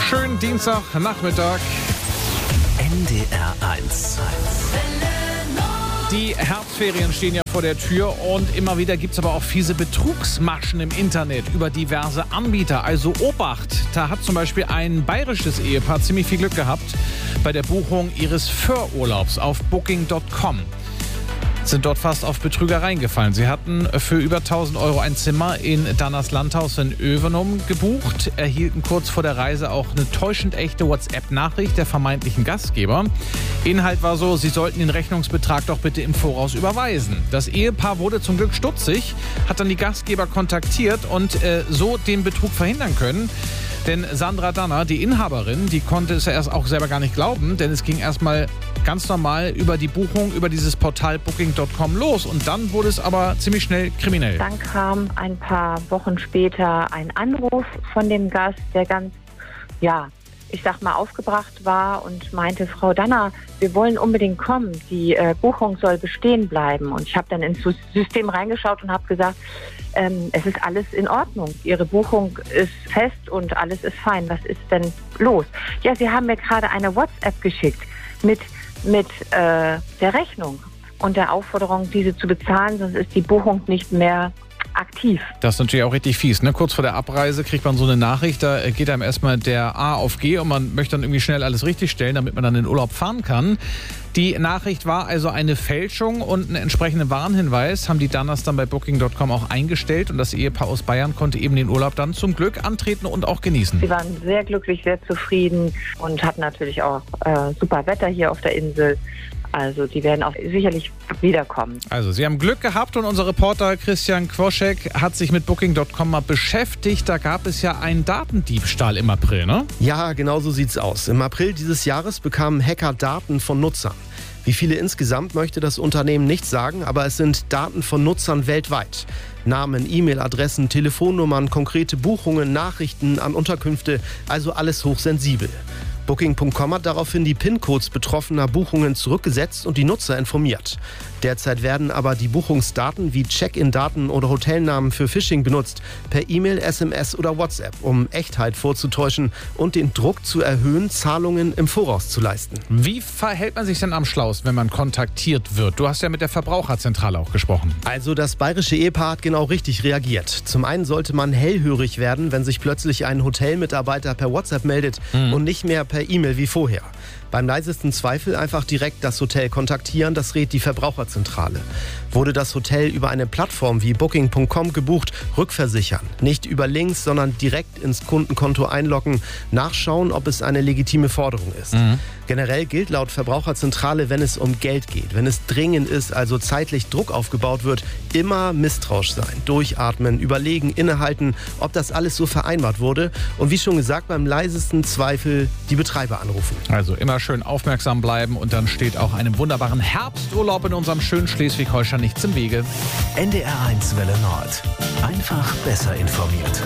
Schönen Dienstagnachmittag. NDR 1. Die Herbstferien stehen ja vor der Tür und immer wieder gibt es aber auch fiese Betrugsmaschen im Internet über diverse Anbieter. Also Obacht, da hat zum Beispiel ein bayerisches Ehepaar ziemlich viel Glück gehabt bei der Buchung ihres Föhrurlaubs auf Booking.com. Sind dort fast auf Betrügereien gefallen. Sie hatten für über 1.000 € ein Zimmer in Danners Landhaus in Övenum gebucht, erhielten kurz vor der Reise auch eine täuschend echte WhatsApp-Nachricht der vermeintlichen Gastgeber. Inhalt war so, sie sollten den Rechnungsbetrag doch bitte im Voraus überweisen. Das Ehepaar wurde zum Glück stutzig, hat dann die Gastgeber kontaktiert und so den Betrug verhindern können. Denn Sandra Danner, die Inhaberin, die konnte es ja erst auch selber gar nicht glauben, denn es ging erstmal ganz normal über die Buchung, über dieses Portal Booking.com los. Und dann wurde es aber ziemlich schnell kriminell. Dann kam ein paar Wochen später ein Anruf von dem Gast, der ganz, aufgebracht war und meinte, Frau Danner, wir wollen unbedingt kommen, die Buchung soll bestehen bleiben. Und ich habe dann ins System reingeschaut und habe gesagt, es ist alles in Ordnung. Ihre Buchung ist fest und alles ist fein. Was ist denn los? Ja, Sie haben mir gerade eine WhatsApp geschickt mit der Rechnung und der Aufforderung, diese zu bezahlen, sonst ist die Buchung nicht mehr aktiv. Das ist natürlich auch richtig fies, ne? Kurz vor der Abreise kriegt man so eine Nachricht, da geht einem erstmal der A auf G und man möchte dann irgendwie schnell alles richtigstellen, damit man dann in den Urlaub fahren kann. Die Nachricht war also eine Fälschung und einen entsprechenden Warnhinweis haben die Danners dann bei Booking.com auch eingestellt und das Ehepaar aus Bayern konnte eben den Urlaub dann zum Glück antreten und auch genießen. Sie waren sehr glücklich, sehr zufrieden und hatten natürlich auch super Wetter hier auf der Insel. Also die werden auch sicherlich wiederkommen. Also Sie haben Glück gehabt und unser Reporter Christian Quoschek hat sich mit Booking.com mal beschäftigt. Da gab es ja einen Datendiebstahl im April, ne? Ja, genau so sieht's aus. Im April dieses Jahres bekamen Hacker Daten von Nutzern. Wie viele insgesamt möchte das Unternehmen nicht sagen, aber es sind Daten von Nutzern weltweit. Namen, E-Mail-Adressen, Telefonnummern, konkrete Buchungen, Nachrichten an Unterkünfte, also alles hochsensibel. Booking.com hat daraufhin die PIN-Codes betroffener Buchungen zurückgesetzt und die Nutzer informiert. Derzeit werden aber die Buchungsdaten wie Check-in-Daten oder Hotelnamen für Phishing benutzt, per E-Mail, SMS oder WhatsApp, um Echtheit vorzutäuschen und den Druck zu erhöhen, Zahlungen im Voraus zu leisten. Wie verhält man sich denn am schlausten, wenn man kontaktiert wird? Du hast ja mit der Verbraucherzentrale auch gesprochen. Also das bayerische Ehepaar hat genau richtig reagiert. Zum einen sollte man hellhörig werden, wenn sich plötzlich ein Hotelmitarbeiter per WhatsApp meldet und nicht mehr per E-Mail wie vorher. Beim leisesten Zweifel einfach direkt das Hotel kontaktieren, das rät die Verbraucherzentrale. Wurde das Hotel über eine Plattform wie Booking.com gebucht, rückversichern. Nicht über Links, sondern direkt ins Kundenkonto einloggen, nachschauen, ob es eine legitime Forderung ist. Generell gilt laut Verbraucherzentrale, wenn es um Geld geht, wenn es dringend ist, also zeitlich Druck aufgebaut wird, immer misstrauisch sein, durchatmen, überlegen, innehalten, ob das alles so vereinbart wurde und wie schon gesagt, beim leisesten Zweifel die Betreiber anrufen. Also immer schön aufmerksam bleiben und dann steht auch einem wunderbaren Herbsturlaub in unserem schönen Schleswig-Holstein nichts im Wege. NDR 1 Welle Nord. Einfach besser informiert.